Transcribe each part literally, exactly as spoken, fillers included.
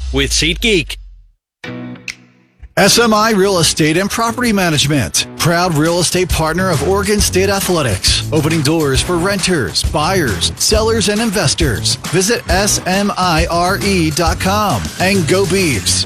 with SeatGeek. S M I Real Estate and Property Management, proud real estate partner of Oregon State Athletics, opening doors for renters, buyers, sellers, and investors. Visit S M I R E dot com and go Beavs.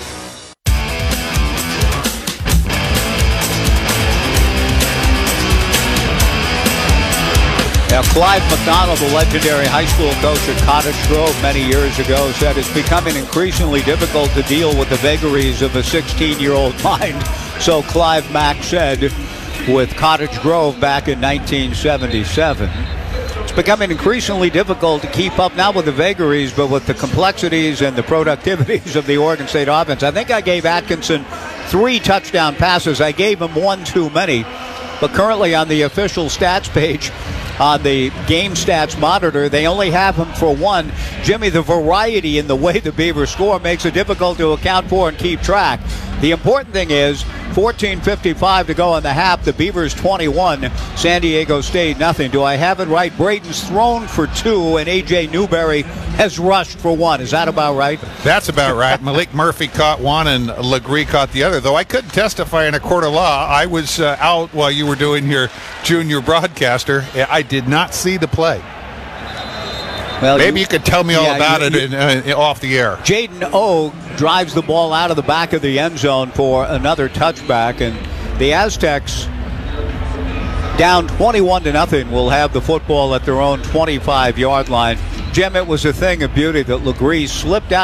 Now, Clive McDonald, the legendary high school coach at Cottage Grove many years ago, said it's becoming increasingly difficult to deal with the vagaries of a sixteen-year-old mind. So Clive Mack said with Cottage Grove back in nineteen seventy-seven. It's becoming increasingly difficult to keep up, not with the vagaries, but with the complexities and the productivities of the Oregon State offense. I think I gave Atkinson three touchdown passes. I gave him one too many. But currently on the official stats page, on the game stats monitor, they only have him for one. Jimmy, the variety in the way the Beavers score makes it difficult to account for and keep track. The important thing is fourteen fifty-five to go in the half. The Beavers twenty-one, San Diego State nothing. Do I have it right? Braden's thrown for two, and A J Newberry has rushed for one. Is that about right? That's about right. Malik Murphy caught one, and Legree caught the other. Though I couldn't testify in a court of law. I was uh, out while you were doing your junior broadcaster. I did not see the play. Well, Maybe you, you could tell me all yeah, about you, it you, in, uh, off the air. Jaden O drives the ball out of the back of the end zone for another touchback, and the Aztecs, down twenty-one to nothing, will have the football at their own twenty-five-yard line. Jim, it was a thing of beauty that Legree slipped out